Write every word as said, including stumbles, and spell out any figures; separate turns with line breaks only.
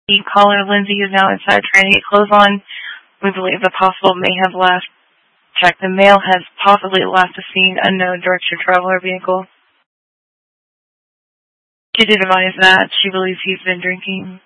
The caller, Lindsay, is now inside trying to get clothes on. We believe the possible may have left. Check, the male has possibly left the scene unknown direction traveler vehicle. She did advise that she believes he's been drinking.